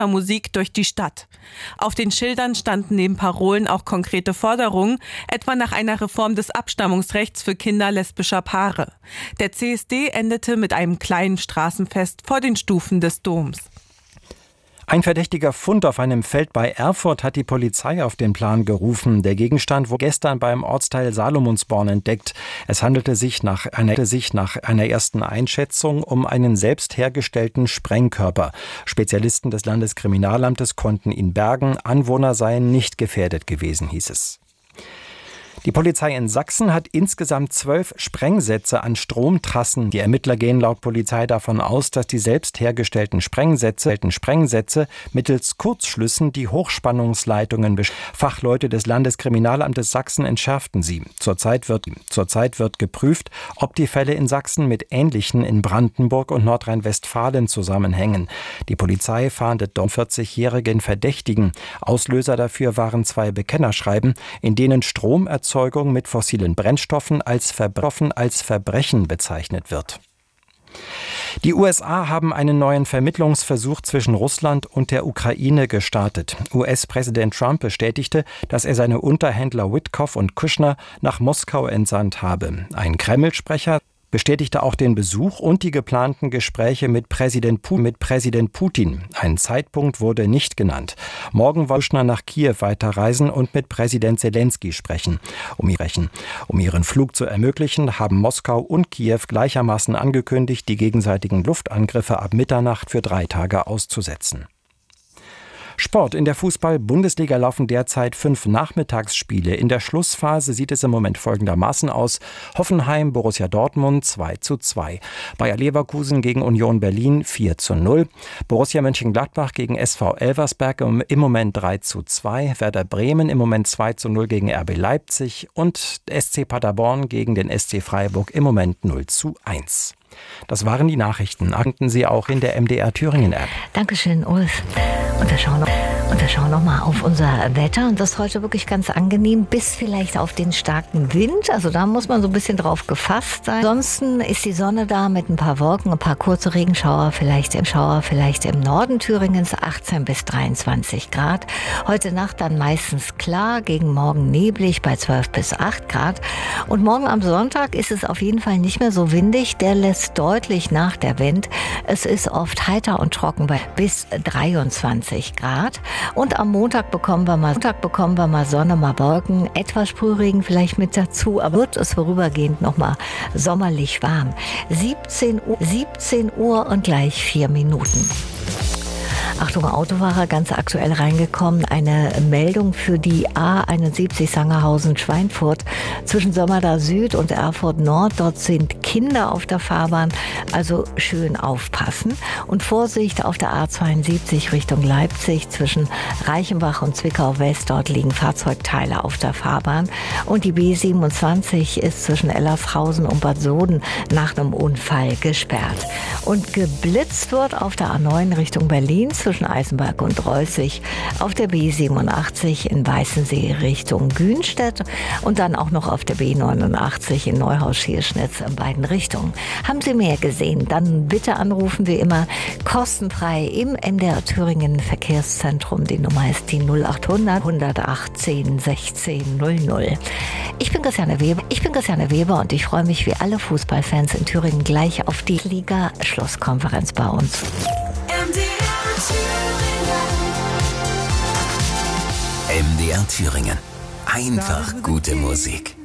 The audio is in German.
Musik durch die Stadt. Auf den Schildern standen neben Parolen auch konkrete Forderungen, etwa nach einer Reform des Abstammungsrechts für Kinder lesbischer Paare. Der CSD endete mit einem kleinen Straßenfest vor den Stufen des Doms. Ein verdächtiger Fund auf einem Feld bei Erfurt hat die Polizei auf den Plan gerufen. Der Gegenstand wurde gestern beim Ortsteil Salomonsborn entdeckt. Es handelte sich nach einer ersten Einschätzung um einen selbst hergestellten Sprengkörper. Spezialisten des Landeskriminalamtes konnten ihn bergen. Anwohner seien nicht gefährdet gewesen, hieß es. Die Polizei in Sachsen hat insgesamt 12 Sprengsätze an Stromtrassen. Die Ermittler gehen laut Polizei davon aus, dass die selbst hergestellten Sprengsätze mittels Kurzschlüssen die Hochspannungsleitungen Fachleute des Landeskriminalamtes Sachsen entschärften sie. Zurzeit wird geprüft, ob die Fälle in Sachsen mit ähnlichen in Brandenburg und Nordrhein-Westfalen zusammenhängen. Die Polizei fahndet 40-jährigen Verdächtigen. Auslöser dafür waren 2 Bekennerschreiben, in denen Stromerzeugung mit fossilen Brennstoffen als Verbrechen bezeichnet wird. Die USA haben einen neuen Vermittlungsversuch zwischen Russland und der Ukraine gestartet. US-Präsident Trump bestätigte, dass er seine Unterhändler Witkoff und Kushner nach Moskau entsandt habe. Ein Kreml-Sprecher bestätigte auch den Besuch und die geplanten Gespräche mit Präsident Putin. Ein Zeitpunkt wurde nicht genannt. Morgen will Kushner nach Kiew weiterreisen und mit Präsident Zelensky sprechen. Um ihren Flug zu ermöglichen, haben Moskau und Kiew gleichermaßen angekündigt, die gegenseitigen Luftangriffe ab Mitternacht für 3 Tage auszusetzen. Sport. In der Fußball-Bundesliga laufen derzeit 5 Nachmittagsspiele. In der Schlussphase sieht es im Moment folgendermaßen aus. Hoffenheim, Borussia Dortmund 2:2. Bayer Leverkusen gegen Union Berlin 4:0. Borussia Mönchengladbach gegen SV Elversberg im Moment 3:2. Werder Bremen im Moment 2:0 gegen RB Leipzig und SC Paderborn gegen den SC Freiburg im Moment 0:1. Das waren die Nachrichten. Achten Sie auch in der MDR Thüringen App. Dankeschön, Ulf. Und wir schauen noch mal auf unser Wetter. Und das ist heute wirklich ganz angenehm, bis vielleicht auf den starken Wind. Also da muss man so ein bisschen drauf gefasst sein. Ansonsten ist die Sonne da mit ein paar Wolken, ein paar kurze Regenschauer, vielleicht im Norden Thüringens, 18 bis 23 Grad. Heute Nacht dann meistens klar, gegen morgen neblig bei 12 bis 8 Grad. Und morgen am Sonntag ist es auf jeden Fall nicht mehr so windig. Der lässt deutlich nach der Wind. Es ist oft heiter und trocken bei bis 23 Grad. Und am Montag bekommen wir mal Sonne, mal Wolken, etwas Sprühregen vielleicht mit dazu, aber wird es vorübergehend noch mal sommerlich warm. 17 Uhr und gleich 4 Minuten. Achtung, Autofahrer, ganz aktuell reingekommen. Eine Meldung für die A71 Sangerhausen-Schweinfurt zwischen Sommerda Süd und Erfurt Nord. Dort sind Kinder auf der Fahrbahn, also schön aufpassen. Und Vorsicht auf der A72 Richtung Leipzig zwischen Reichenbach und Zwickau West. Dort liegen Fahrzeugteile auf der Fahrbahn. Und die B27 ist zwischen Ellershausen und Bad Soden nach einem Unfall gesperrt. Und geblitzt wird auf der A9 Richtung Berlin zwischen Eisenberg und Reußig, auf der B87 in Weißensee Richtung Günstedt und dann auch noch auf der B89 in Neuhaus-Schierschnitz in beiden Richtungen. Haben Sie mehr gesehen? Dann bitte anrufen wir immer kostenfrei im MDR Thüringen Verkehrszentrum. Die Nummer ist die 0800 118 16 00. Ich bin Christiane Weber und ich freue mich wie alle Fußballfans in Thüringen gleich auf die Liga-Schlusskonferenz bei uns. MDR Thüringen. Einfach gute Musik.